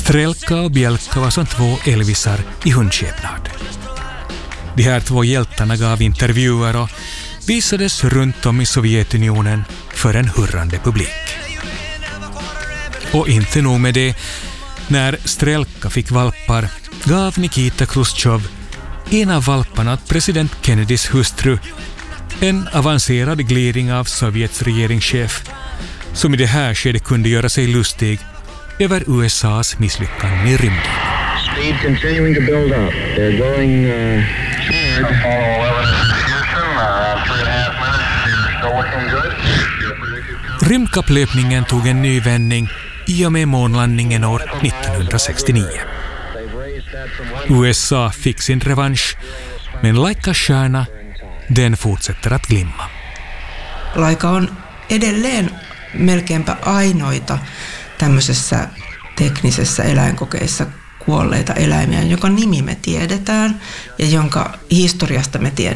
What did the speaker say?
Strelka och Bjelka var som två Elvisar i hundskepnad. De här två hjältarna gav intervjuer och visades runt om i Sovjetunionen för en hurrande publik. Och inte nog med det, när Strelka fick valpar gav Nikita Khrushchev en av valparna åt president Kennedys hustru, en avancerad gliring av Sovjets regeringschef, som i det här skedet kunde göra sig lustig över USAs misslyckande i rymden. Speed continuing to build up. They're going Rymdkapplöpningen tog en ny vändning i och med månlandningen år 1969. USA fick sin revansch, men Laika-stjärna, den fortsätter att glimma. Laika on edelleen melkeinpä ainoita tämmöisessä teknisessä eläinkokeissa kuolleita eläimiä, jonka nimi me tiedetään ja jonka historiasta me tiedetään.